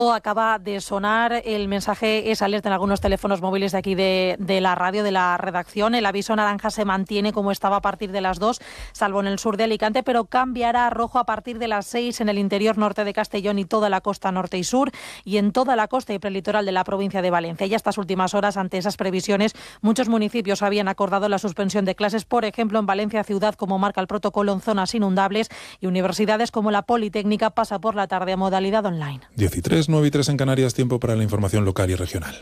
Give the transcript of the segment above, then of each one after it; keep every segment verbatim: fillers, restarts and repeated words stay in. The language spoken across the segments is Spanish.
Acaba de sonar el mensaje, es alerta en algunos teléfonos móviles de aquí de, de la radio, de la redacción. El aviso naranja se mantiene como estaba a partir de las dos, salvo en el sur de Alicante, pero cambiará a rojo a partir de las seis en el interior norte de Castellón y toda la costa norte y sur, y en toda la costa y prelitoral de la provincia de Valencia. Y a estas últimas horas, ante esas previsiones, muchos municipios habían acordado la suspensión de clases, por ejemplo, en Valencia ciudad, como marca el protocolo, en zonas inundables, y universidades como la Politécnica pasa por la tarde a modalidad online. diecitrés, nueve y tres en Canarias, tiempo para la información local y regional.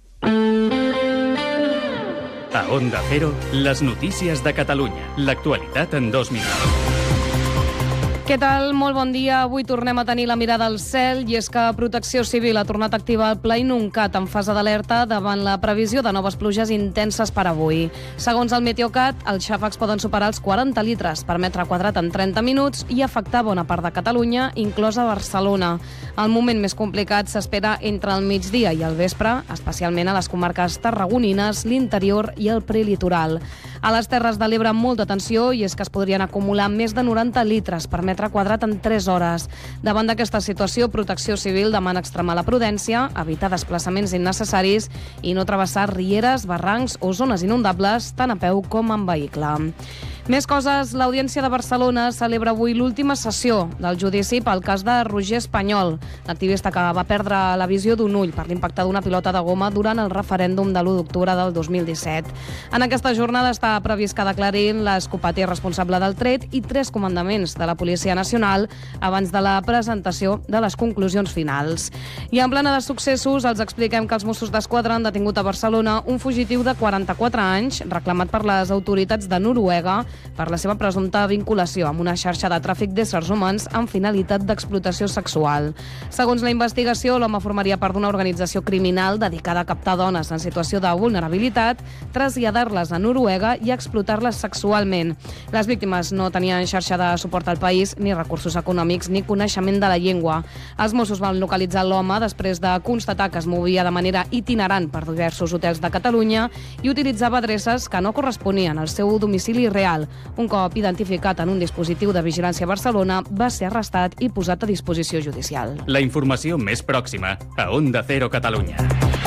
A Onda Cero, les notícies de Catalunya. L'actualitat en dos minuts. Què tal? Molt bon dia. Avui tornem a tenir la mirada al cel i és que Protecció Civil ha tornat a activar el Pla Inuncat en fase d'alerta davant la previsió de noves pluges intenses per avui. Segons el Meteocat, els xàfecs poden superar els quaranta litres per metre quadrat en trenta minuts i afectar bona part de Catalunya, inclosa Barcelona. El moment més complicat s'espera entre el migdia i el vespre, especialment a les comarques tarragonines, l'interior i el prelitoral. A les Terres de l'Ebre, molta atenció, i és que es podrien acumular més de noranta litres per metre quadrat en tres hores. Davant d'aquesta situació, Protecció Civil demana extremar la prudència, evitar desplaçaments innecessaris i no travessar rieres, barrancs o zones inundables tant a peu com en vehicle. Més coses. L'Audiència de Barcelona celebra avui l'última sessió del judici pel cas de Roger Espanyol, l'activista que va perdre la visió d'un ull per l'impacte d'una pilota de goma durant el referèndum de l'u d'octubre del dos mil disset. En aquesta jornada està previst que declarin l'escopeter responsable del tret i tres comandaments de la Policia Nacional abans de la presentació de les conclusions finals. I en plana de successos, els expliquem que els Mossos d'Esquadra han detingut a Barcelona un fugitiu de quaranta-quatre anys, reclamat per les autoritats de Noruega per la seva presumpta vinculació amb una xarxa de tràfic d'éssers humans amb finalitat d'explotació sexual. Segons la investigació, l'home formaria part d'una organització criminal dedicada a captar dones en situació de vulnerabilitat, traslladar-les a Noruega i explotar-les sexualment. Les víctimes no tenien xarxa de suport al país, ni recursos econòmics, ni coneixement de la llengua. Els Mossos van localitzar l'home després de constatar que es movia de manera itinerant per diversos hotels de Catalunya i utilitzava adreces que no corresponien al seu domicili real. Un cop identificat en un dispositiu de vigilància a Barcelona, va ser arrestat i posat a disposició judicial. La informació més pròxima a Onda Cero Catalunya.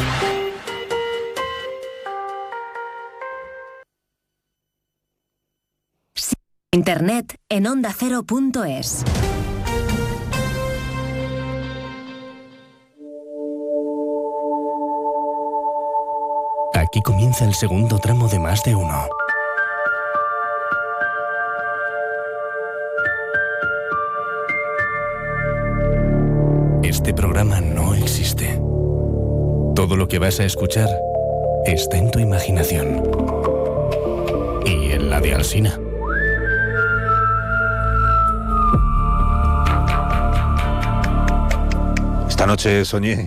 Internet en onda cero punto es. Aquí comienza el segundo tramo de Más de Uno. Este programa no existe. Todo lo que vas a escuchar está en tu imaginación. Y en la de Alsina. Esta noche soñé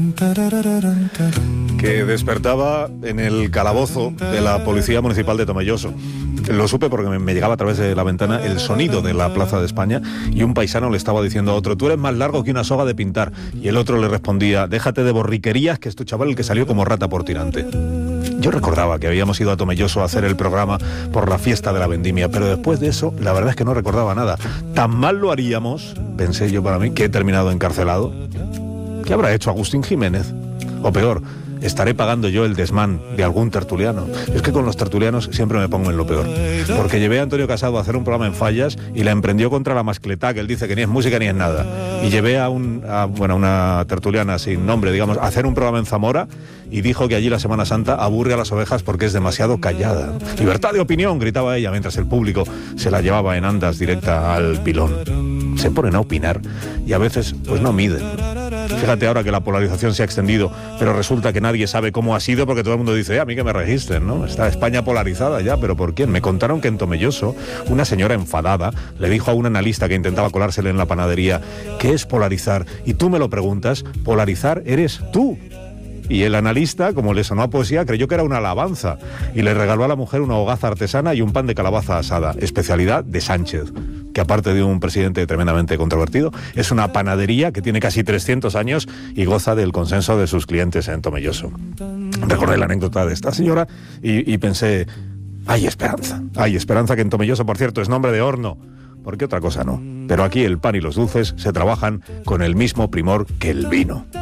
que despertaba en el calabozo de la Policía Municipal de Tomelloso. Lo supe porque me llegaba a través de la ventana el sonido de la Plaza de España y un paisano le estaba diciendo a otro: tú eres más largo que una soga de pintar. Y el otro le respondía: déjate de borriquerías, que es tu chaval el que salió como rata por tirante. Yo recordaba que habíamos ido a Tomelloso a hacer el programa por la fiesta de la vendimia, pero después de eso, la verdad es que no recordaba nada. Tan mal lo haríamos, pensé yo para mí, que he terminado encarcelado. ¿Qué habrá hecho Agustín Jiménez? O peor, estaré pagando yo el desmán de algún tertuliano. Es que con los tertulianos siempre me pongo en lo peor. Porque llevé a Antonio Casado a hacer un programa en Fallas y la emprendió contra la mascletá, que él dice que ni es música ni es nada. Y llevé a, un, a bueno, una tertuliana sin nombre, digamos, a hacer un programa en Zamora y dijo que allí la Semana Santa aburre a las ovejas porque es demasiado callada. Libertad de opinión, gritaba ella, mientras el público se la llevaba en andas directa al pilón. Se ponen a opinar y a veces pues no miden. Fíjate ahora que la polarización se ha extendido, pero resulta que nadie sabe cómo ha sido porque todo el mundo dice: eh, a mí que me registren, ¿no? Está España polarizada ya, ¿pero por quién? Me contaron que en Tomelloso una señora enfadada le dijo a un analista que intentaba colársele en la panadería: ¿qué es polarizar? Y tú me lo preguntas, polarizar eres tú. Y el analista, como le sonó a poesía, creyó que era una alabanza y le regaló a la mujer una hogaza artesana y un pan de calabaza asada, especialidad de Sánchez, que aparte de un presidente tremendamente controvertido, es una panadería que tiene casi trescientos años y goza del consenso de sus clientes en Tomelloso. Recordé la anécdota de esta señora y, y pensé: hay esperanza, hay esperanza, que en Tomelloso, por cierto, es nombre de horno, porque otra cosa no. Pero aquí el pan y los dulces se trabajan con el mismo primor que el vino.